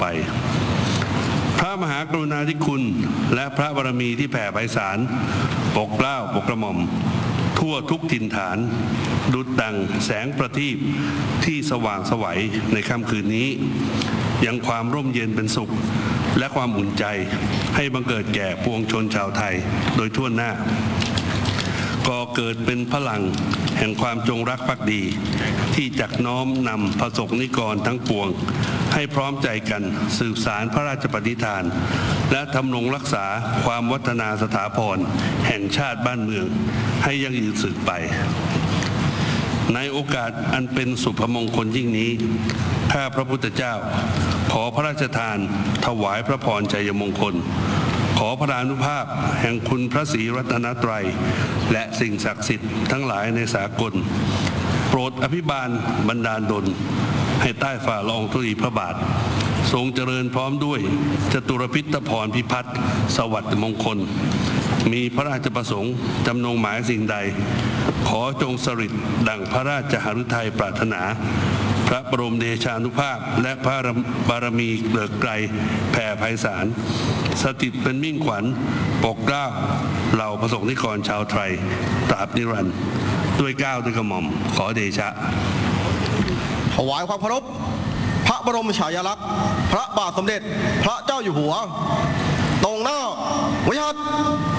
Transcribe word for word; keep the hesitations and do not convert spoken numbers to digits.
ไปพระมหากรุณาธิคุณและพระบารมีที่แผ่ไพศาลปกเกล้าปกกระหม่อมทั่วทุกถิ่นฐานดุจดังแสงประทีปที่สว่างไสวในค่ำคืนนี้ยังความร่มเย็นเป็นสุขและความอุ่นใจให้บังเกิดแก่ปวงชนชาวไทยโดยทั่วหน้าก่อเกิดเป็นพลังแห่งความจงรักภักดีที่จักน้อมนำประสบนิกรทั้งปวงให้พร้อมใจกันสืบสารพระราชปณิธานและทำรงรักษาความวัฒนาสถาพรแห่งชาติบ้านเมืองให้ยั่งยืนสืบไปในโอกาสอันเป็นสุภมงคลยิ่งนี้ข้าพระพุทธเจ้าขอพระราชทานถวายพระพรชัยมงคลขอพระอานุภาพแห่งคุณพระศรีรัตนตรัยและสิ่งศักดิ์สิทธิ์ทั้งหลายในสากลโปรดอภิบาลบันดาลดลให้ใต้ฝ่าละอองธุลีพระบาททรงเจริญพร้อมด้วยจตุรพิธพรพิพัฒน์สวัสดิ์มงคลมีพระราชประสงค์จำนงหมายสิ่งใดขอจงสฤทธิ์ดั่งพระราชหฤทัยปรารถนาพระบรมเดชานุภาพและพระบารมีเกลือไกรแผ่ไพศาลสถิตเป็นมิ่งขวัญปกเกล้าเหล่าประสงค์นิกรชาวไทยตราบนิรันดร์ด้วยเกล้าด้วยกระหม่อมขอเดชะถวายความเคารพพระบรมฉายาลักษณ์พระบาทสมเด็จพระเจ้าอยู่หัวตรงหน้าวิหาร